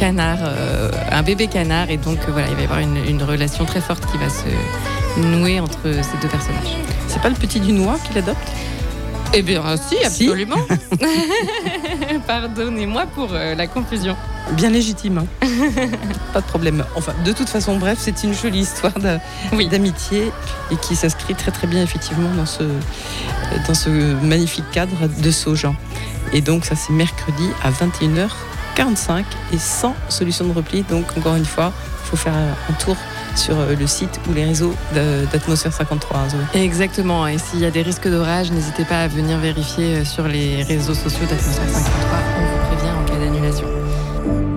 canard, un bébé canard, et donc voilà, il va y avoir une relation très forte qui va se nouer entre ces deux personnages. C'est pas le petit Dunois qui l'adopte ? Eh bien, si, absolument. Pardonnez-moi pour la confusion. Bien légitime, hein. Pas de problème. Enfin, de toute façon, bref, c'est une jolie histoire d'amitié et qui s'inscrit très très bien effectivement dans ce magnifique cadre de Saujan. Et donc ça, c'est mercredi à 21h45 et sans solution de repli. Donc encore une fois, il faut faire un tour sur le site ou les réseaux d'Atmosphère 53. Hein, Zoé. Exactement. Et s'il y a des risques d'orage, n'hésitez pas à venir vérifier sur les réseaux sociaux d'Atmosphère 53.